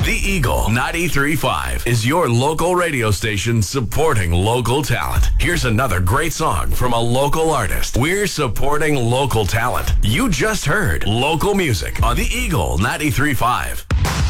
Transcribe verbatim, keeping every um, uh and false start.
The Eagle ninety-three point five is your local radio station supporting local talent. Here's another great song from a local artist. We're supporting local talent. You just heard local music on The Eagle ninety-three point five.